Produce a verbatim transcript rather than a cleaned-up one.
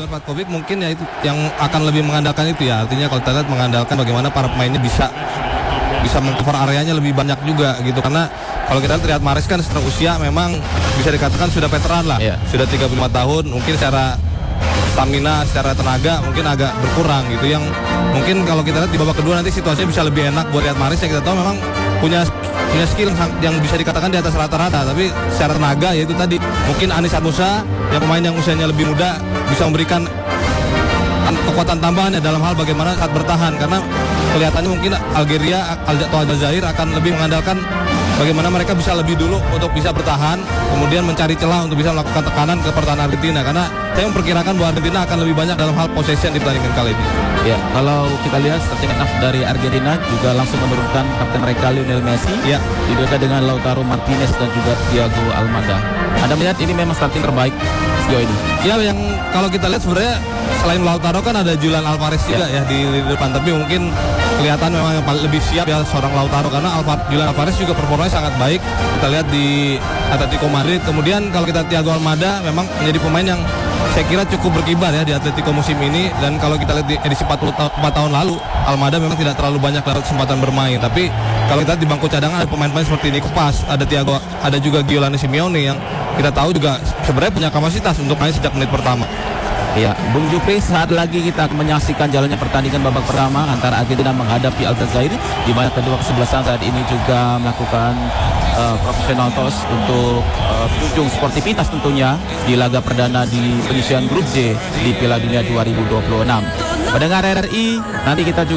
Petkovic mungkin ya itu yang akan lebih mengandalkan itu ya. Artinya kalau kita lihat mengandalkan bagaimana para pemainnya bisa bisa mengcover areanya lebih banyak juga gitu. Karena kalau kita lihat Mahrez kan secara usia memang bisa dikatakan sudah veteran lah. Yeah. Sudah tiga puluh lima tahun, mungkin secara stamina, secara tenaga mungkin agak berkurang gitu. Yang mungkin kalau kita lihat di babak kedua nanti situasinya bisa lebih enak buat Riyad Mahrez, yang kita tahu memang punya punya skill yang bisa dikatakan di atas rata-rata, tapi secara tenaga yaitu tadi mungkin Anisa Musa yang pemain yang usianya lebih muda bisa memberikan kekuatan tambahan ya dalam hal bagaimana saat bertahan, karena kelihatannya mungkin Algeria atau Aljazair akan lebih mengandalkan bagaimana mereka bisa lebih dulu untuk bisa bertahan, kemudian mencari celah untuk bisa melakukan tekanan ke pertahanan Argentina, karena saya memperkirakan bahwa Argentina akan lebih banyak dalam hal possession di pertandingan kali ini. Ya, kalau kita lihat starting lineup dari Argentina juga langsung menurunkan kapten mereka Lionel Messi, ya, diduga dengan Lautaro Martinez dan juga Thiago Almada. Anda melihat ini memang starting terbaik sejauh ini? Ya, yang kalau kita lihat sebenarnya selain Lautaro kan ada Julian Alvarez juga ya, ya di, di depan, tapi mungkin kelihatan memang yang paling lebih siap ya seorang Lautaro, karena Alvar, Julian Alvarez juga performanya sangat baik kita lihat di Atletico Madrid. Kemudian kalau kita Thiago Almada memang menjadi pemain yang saya kira cukup berkibar ya di Atletico musim ini, dan kalau kita lihat di edisi empat puluh empat tahun lalu Almada memang tidak terlalu banyak dapat kesempatan bermain, tapi kalau kita lihat di bangku cadangan ada pemain-pemain seperti Nico Paz, ada Thiago, ada juga Giovanni Simeone yang kita tahu juga sebenarnya punya kapasitas untuk main sejak menit pertama. Ya, Bung Jupri, saat lagi kita akan menyaksikan jalannya pertandingan babak pertama antara Argentina menghadapi Aljazair, di mana kedua kesebelasan saat ini juga melakukan uh, profesional toss untuk uh, berujung sportivitas tentunya di laga perdana di penyisian grup J di Piala Dunia dua ribu dua puluh enam. Pendengar R R I, nanti kita juga